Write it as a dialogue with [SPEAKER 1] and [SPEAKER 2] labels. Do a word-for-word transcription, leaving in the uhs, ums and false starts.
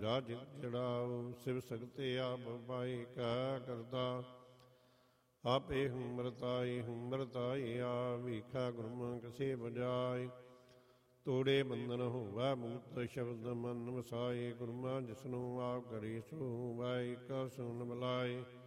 [SPEAKER 1] ਰਾਜ ਜੜਾਉ ਸਿਵ ਸਗਤੇ ਆਪ ਪਾਈ ਕਾ ਕਰਦਾ ਆਪੇ ਹੁਮਰਤਾਈ ਹੁਮਰਤਾਈ ਆ ਵੀਖਾ ਗੁਰਮੁਖ ਸੇ ਬਜਾਏ ਤੋੜੇ ਬੰਧਨ ਹੋਵੈ ਮੂਤ ਸ਼ਬਦ ਮਨ ਵਸਾਏ ਗੁਰਮਾ ਜਿਸਨੂੰ ਆਪ ਕਰੀ ਸੋ ਵਾਈ ਕਾ ਸੁਨ ਬਲਾਏ